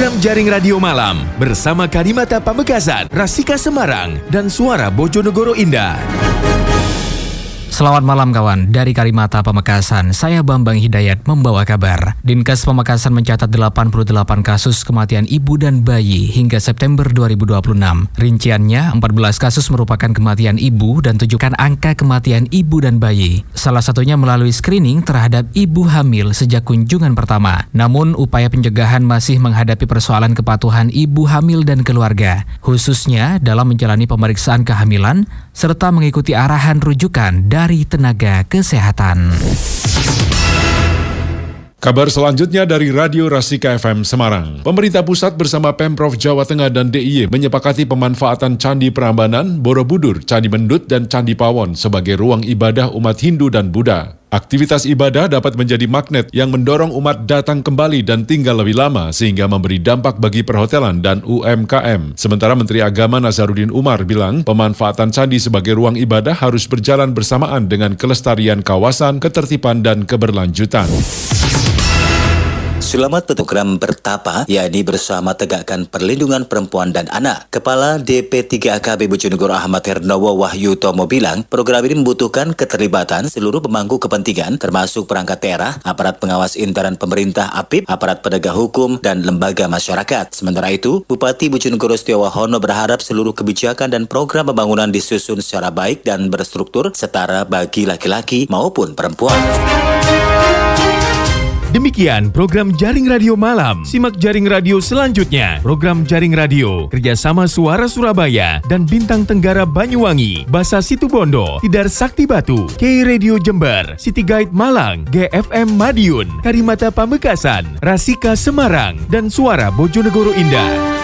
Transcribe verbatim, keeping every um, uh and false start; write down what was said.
Program Jaring Radio Malam bersama Karimata Pamekasan, Rasika Semarang, dan Suara Bojonegoro Indah. Selamat malam kawan, dari Karimata Pamekasan, saya Bambang Hidayat membawa kabar. Dinkes Pamekasan mencatat delapan puluh delapan kasus kematian ibu dan bayi hingga September dua ribu dua puluh enam. Rinciannya, empat belas kasus merupakan kematian ibu dan tujukan angka kematian ibu dan bayi. Salah satunya melalui screening terhadap ibu hamil sejak kunjungan pertama. Namun, upaya pencegahan masih menghadapi persoalan kepatuhan ibu hamil dan keluarga, khususnya dalam menjalani pemeriksaan kehamilan serta mengikuti arahan rujukan dari tenaga kesehatan. Kabar selanjutnya dari Radio Rasika F M Semarang. Pemerintah pusat bersama Pemprov Jawa Tengah dan D I Y menyepakati pemanfaatan Candi Prambanan, Borobudur, Candi Mendut, dan Candi Pawon sebagai ruang ibadah umat Hindu dan Buddha. Aktivitas ibadah dapat menjadi magnet yang mendorong umat datang kembali dan tinggal lebih lama sehingga memberi dampak bagi perhotelan dan U M K M. Sementara Menteri Agama Nazaruddin Umar bilang pemanfaatan candi sebagai ruang ibadah harus berjalan bersamaan dengan kelestarian kawasan, ketertiban, dan keberlanjutan. Selamat program Bertapa, yakni bersama tegakkan perlindungan perempuan dan anak. Kepala D P tiga A K B Bojonegoro Ahmad Hernowo Wahyu Tomo bilang, program ini membutuhkan keterlibatan seluruh pemangku kepentingan, termasuk perangkat daerah, aparat pengawas intern pemerintah A P I P, aparat penegak hukum, dan lembaga masyarakat. Sementara itu, Bupati Bojonegoro Setiawahono berharap seluruh kebijakan dan program pembangunan disusun secara baik dan berstruktur setara bagi laki-laki maupun perempuan. Demikian program Jaring Radio Malam. Simak Jaring Radio selanjutnya. Program Jaring Radio kerjasama Suara Surabaya dan Bintang Tenggara Banyuwangi, Basa Situbondo, Tidar Sakti Batu, K Radio Jember, City Guide Malang, G F M Madiun, Karimata Pamekasan, Rasika Semarang, dan Suara Bojonegoro Indah.